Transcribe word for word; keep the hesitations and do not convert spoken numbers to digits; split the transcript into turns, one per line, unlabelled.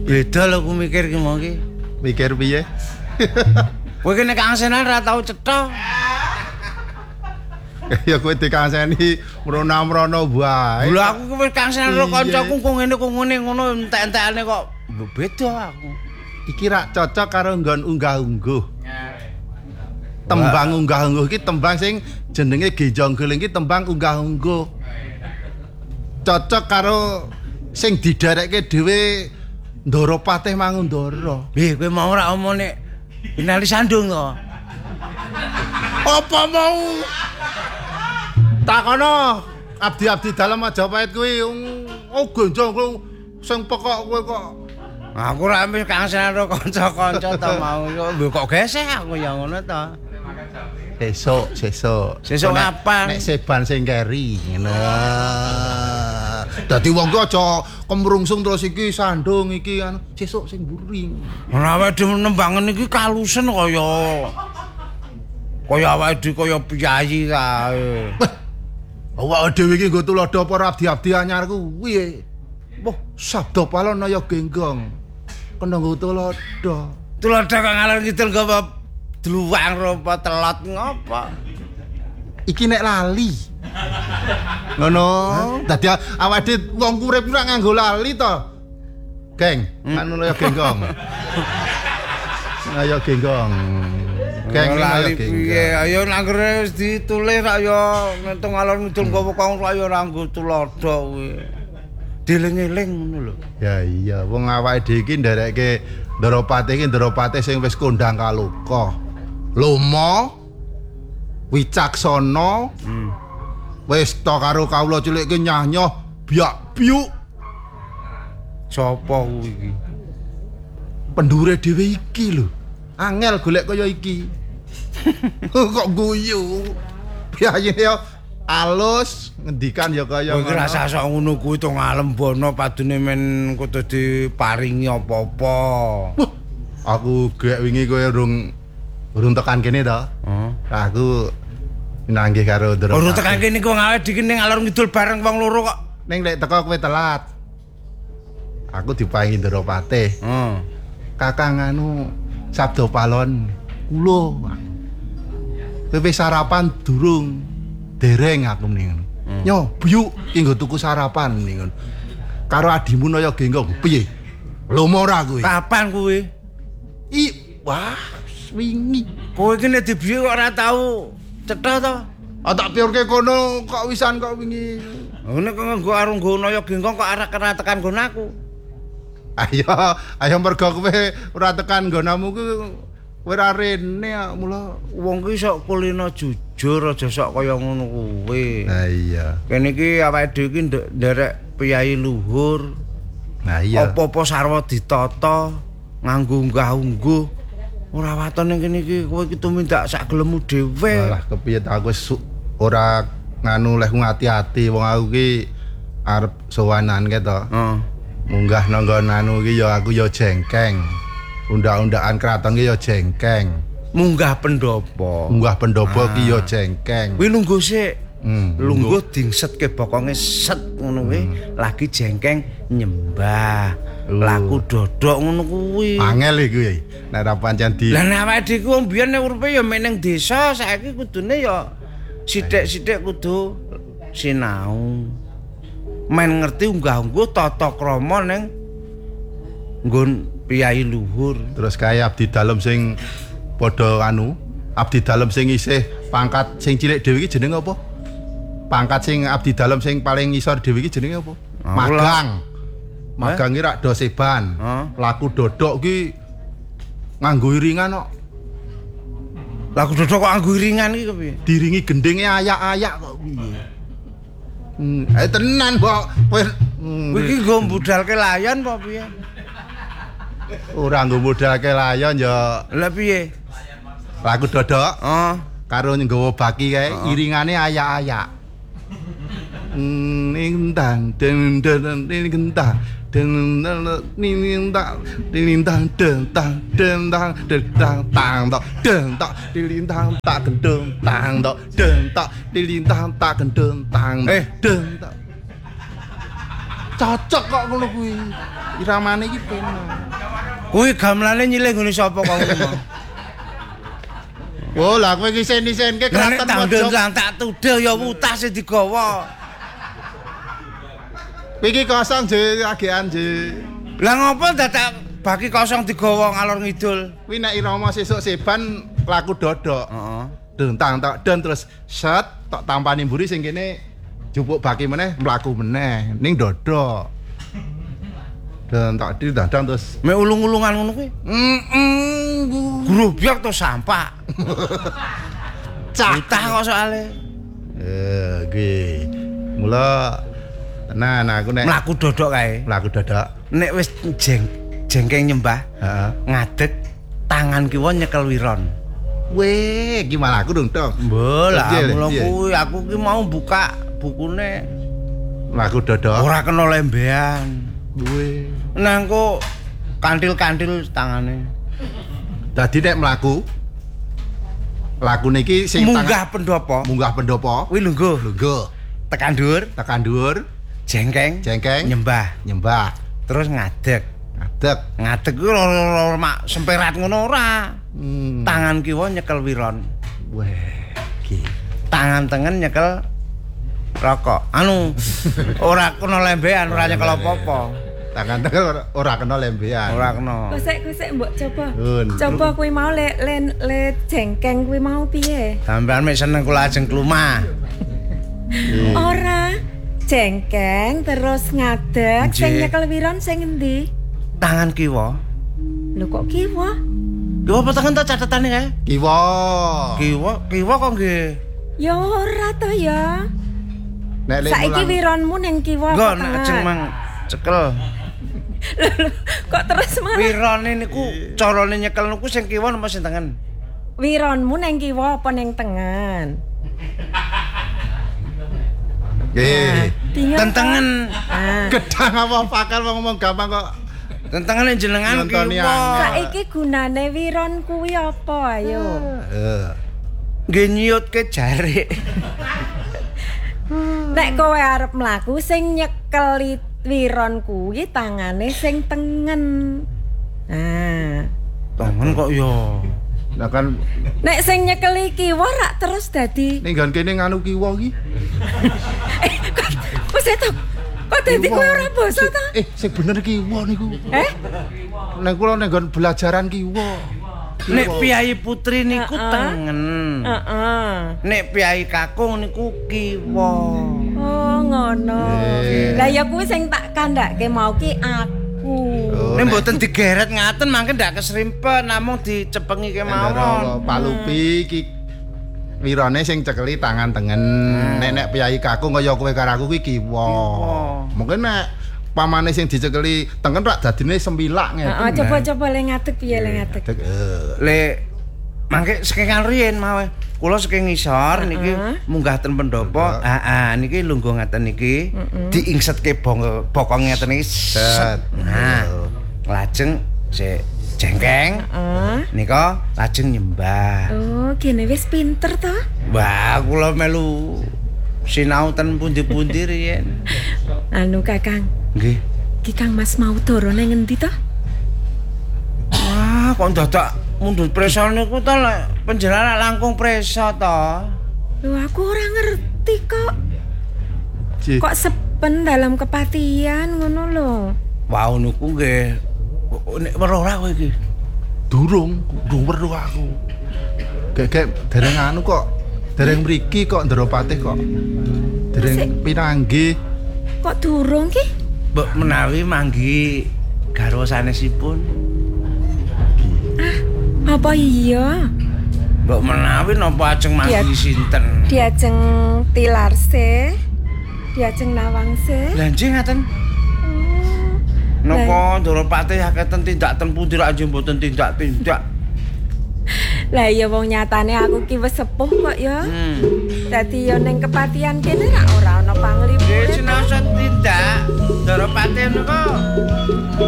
Beda lho ku mikir ki mau ki.
Mikir piye?
Kowe ki nek kangsenan ra tau cetha.
Ya kowe dikangseni mrona-mrona wae.
Lho aku wis kangsenan karo kancaku kok ngene kok ngene ngono entek-entekane kok beda aku.
Iki rak cocok karo nggon unggah-ungguh. Tembang unggah-ungguh iki tembang sing jenenge Genjonggeling iki tembang unggah-ungguh. Cocok karo sing diderekke dhewe Ndara Patih Mangundara.
Eh kowe mau ora omong nek Inali Sandung to.
Apa mau? Takono abdi-abdi dalam Majapahit kuwi oh Genjong sing pekok kowe kok.
Aku ora wis kangsenan karo kanca-kanca to mau kok geseh aku ya ngono to.
Sesuk, sesuk.
Sesuk kapan?
Nek seban sing keri ngono. Dadi wong ku aja kemrungsung terus iki sandung iki anu sesuk sing mburi.
Ora awake dhewe nembangen iki kalusen kaya kaya awake dhewe kaya piyayi kae.
Awake dhewe iki nggo tulodo para abdi-abdi anyar kuwi. Wah, sabda palonaya genggong. Kena nggo tulodo.
Tulodo kok ngalor ngidul nggawa dluwang rupa telot ngopo?
Iki nek lali. Ngono. Dadi awake dhewe wong urip ora nganggo lali to. Geng, anu ya genggong. Ayo genggong. Geng
lali piye? Ayo nanggere wis ditulis rak ya ngentung ngalor ngidul nggawa kong ayo ora nggo tulodo kuwi. Dieling-eling ngono lho.
Ya iya, wong awake dhewe iki nderekke Ndara Patih iki Ndara Patih sing wis kondang kaluka. Lomo wicaksana hmm. Wis to karo kawula cilik ki nyah-nyoh biak-biuk.
Sapa kuwi iki?
Pendhure dhewe iki lho. Angel golek kaya iki. Kok guyu. Piye ya alus ngendikan ya kaya
ngono. Kowe rasa sok ngono kuwi to ngalembono padune men kudu diparingi apa-apa.
Aku gek wingi kowe urung urung tekan kene to. Heeh. Aku nangge karo Ndara.
Urung tekan kene kok ngawe diki ning alor ngidul bareng wong loro kok.
Ning nek teko kowe telat. Aku diparingi Ndara Patih.
Heeh.
Kakang anu sabda palon kula. Kowe wis sarapan durung? Dereng aku ning. Hmm. Nyo, buyuk ki nggo tuku sarapan ning. Karo adimu Naya Genggong. Piye? Lomo ora kowe?
Kapan kuwi?
I wah, wingi.
Kowe iki nek dibiyuk kok ora tau cetha to?
Ah tak piurke kono kok wisan kok wingi.
Ngene kok nggo arung nggo Naya Genggong kok arek ora tekan nggon aku.
Ayo, ayo mergo kowe ora tekan nggonamu ku kowe ora rene mula
wong ki sok kulino jujur aja sok kaya ngono kuwi.
Nah iya.
Kene iki awake dhewe iki nderek piyayi luhur.
Nah iya.
Apa-apa sarwa ditata nganggo unggah-ungguh. Ora waton ning kene iki kowe iki tumindak sak gelemmu dhewe.
Alah kepiye ta aku ora nganu leh ngati-ati wong aku ki arep sowanan ke to. Heeh. Munggah nang anu iki ya aku ya jengkeng. Undang-undangan kraton ki ya jengkeng.
Munggah pendopo.
Munggah pendopo ki ya jengkeng.
Kuwi lungguh sik.
Hmm,
lungguh dingsetke bokonge set ngono kuwi, hmm. Lagi jengkeng nyembah. Uh. Laku dodok ngono kuwi.
Angel iki. Nek ora pancen di.
Lah nek awake dhewe ku mbiyen uripe ya mek ning desa, saiki kudune ya sithik-sithik kudu sinau. Men ngerti unggah-ungguh tata krama ning nggon piyayi luhur.
Terus kaya abdi dalem sing padha anu, abdi dalem sing isih pangkat sing cilik dhewe iki jenenge apa? Pangkat sing abdi dalem sing paling ngisor dhewe iki jenenge apa? Oh, magang. Magang iki rak doseban. Huh? Laku dodok ki nganggo iringan kok.
Laku dodok kok nganggo iringan iki kepiye?
Diringi gendenge ayak-ayak kok piye? Hmm, eh tenan, Mbok. Kowe
hmm, iki nggo mbudalke layon apa piye?
Ora nggo modalke layon ya.
Lah piye?
Laku dodok.
Heeh.
Karo nggawa baki kae iringane ayak-ayak. Ning tang den den ning gentah den ning tang ning tang den tang den tang den tang tang tok den tok dilintang tak gendeng tang tok den tok dilintang tak gendeng tang den tok. Cocok kok ngono kuwi. Iramane iki penak.
Kuwi gamelane nyilih ngene sapa kok ngono.
Oh, lah kowe iki sen-senke
Lah nek
kraton
tangdon
pojok.
lang tak tudel ya wutas sing digawa.
Kowe iki kosong je agean je.
Lah ngopo dadak baki kosong digawa ngalor ngidul?
Kuwi nek irama sesuk seban laku dodok.
Heeh.
Dentang tok dan terus set tok tampani mburi sing kene jupuk baki meneh mlaku meneh ning dodok. Dan tak di dadang terus
Mek ulung-ulungan ngono kuwi.
mm
Grubyok to sampah.
cak.
Utah kok soalé.
Eh, iki. Mula tenan aku nek
Mlaku dodok kae.
mlaku dodok.
Nek wis jeng jengkeng nyembah,
Heeh.
ngadeg tangan kiwa nyekel wiron.
Weh, gimana aku dong, Dong?
Bola,
Iya,
mula
iya.
kuwi aku ki mau buka bukune
Mlaku dodok.
ora kena lembean.
Weh.
Nang kok kantil-kantil tangane.
Dadi nek mlaku laku niki sing
Munggah pendopo.
tangan- munggah pendopo.
Kuwi lungguh,
Lungguh,
tekan dhuwur,
tekan dhuwur,
jengkeng,
jengkeng,
nyembah,
nyembah,
terus ngadeg.
ngadeg.
Ngadeg kuwi ora mak semperat ngono ora.
Hmm.
Tangan kiwa nyekel wiron,
Weh, iki.
tangan tengen nyekel rokok. Anu ora kena lembean, ora nyekel apa-apa.
Tangan tangan ora, ora kena lembean.
Ora kena.
Kusik-kusik mbok coba.
Nun.
Coba kuwi mau le le, le jengkeng kuwi mau piye?
Sampeyan mek seneng kula ajeng klumah.
Ora jengkeng terus ngadeg
Nggih.
sing nyekel wiron sing endi?
Tangan kiwa.
Lho kok kiwa?
Kiwa apa tangan ta catetane kae?
Kiwa.
Kiwa, kiwa kok nggih.
Ya ora to ya.
Nek lek
Saiki
mulang-
wironmu ning kiwa
Engko
apa
nek
tangan?
ajeng mang cekel.
Kok terus malah
Wirone niku carane nyekel niku sing kiwa napa sing tengen?
wironmu ning kiwa apa ning tengen?
Nggih.
Bingung.
Tentengen.
Ah.
Gedang apa pakal wong ngomong gampang kok.
Tentengane jenengan
Nyontoni
kiwa.
angel.
Saiki gunane wiron kuwi apa ayo?
Eh.
Nggih nyiyutke jare.
Nek kowe arep mlaku sing nyekeli wiron kuwi tangane sing tengen. Nah,
Tangan kok yo.
Lah kan
nek sing nyekeli kiwa rak terus dadi
ning nggon kene nganu kiwa iki.
wis eto. Kok dadi kowe ora basa ta?
Eh, sing bener kiwa niku.
Eh?
Nek kula ning nggon belajaran kiwa.
Nek Piyai Putri niku
Heeh.
tengen.
Heeh.
Nek Piyai Kakung niku kiwa.
Oh, ngono.
Eh.
Lah ya kuwi sing tak kandhake mau ki aku.
Oh,
Nek
nek-
mboten digeret ngaten mangke ndak kesrimpen namung dicepengi kemawon.
Palupi iki wirane sing cekeli tangan tengen. Nek nek Piyai Kakung kaya kowe karo aku kuwi kiwa. Mungkin nek pamane sing dicekeli tengen rak dadine sempilak
Heeh,
ngeten.
coba-coba le ngadeg piye le ngadeg.
Dek, eh.
Le mangke saking riyen mawe. Kula saking ngisor niki munggah ten pendopo. Heeh, niki lungguh ngaten niki diingsetke bong bokong ngeten iki.
Set.
Nah, lajeng sik jengkeng
Heeh.
nika lajeng nyembah.
Oh, gene wis pinter to?
Wah, kula melu sinau ten pundi-pundi riyen.
Anu Kakang,
Nggih.
ki Kang Mas mau doro nang endi to?
Wah, kok dadak mundut presa niku to lek panjenengan langkung presa to.
Lho aku ora ngerti kok.
Ji.
Kok sepen dalam kepatian ngono lho.
Wau niku nggih nek weruh ora kowe iki.
Durung, durung weruh aku. Gek-gek dereng anu kok. Dereng mriki kok Ndara Patih kok. Dereng pinanggih.
Kok durung ki?
Mbok menawi manggi garwa sanesipun.
Apa iya?
Mbok menawi napa ajeng manggi
Iya.
sinten?
Diajeng Tilarse, diajeng Nawangse.
Lah nggih ngaten.
Oh.
Napa Ndara Patih akeh tindak ten pundi rak nggih mboten tindak-tindak.
Lah iya wong nyatane aku ki wis sepuh kok ya.
Hmm.
Dadi ya ning kepatian kene rak ora ana panglipure.
Nggih sinaosa tindak Ndara Patih niku